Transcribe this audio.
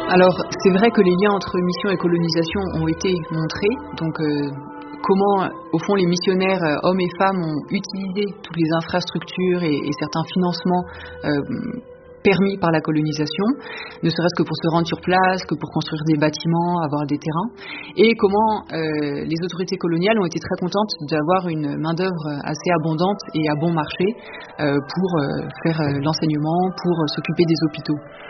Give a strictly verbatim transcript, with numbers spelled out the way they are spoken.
Alors, c'est vrai que les liens entre mission et colonisation ont été montrés. Donc, euh, comment, au fond, les missionnaires, euh, hommes et femmes, ont utilisé toutes les infrastructures et, et certains financements euh, permis par la colonisation, ne serait-ce que pour se rendre sur place, que pour construire des bâtiments, avoir des terrains, et comment euh, les autorités coloniales ont été très contentes d'avoir une main-d'œuvre assez abondante et à bon marché euh, pour euh, faire euh, l'enseignement, pour euh, s'occuper des hôpitaux.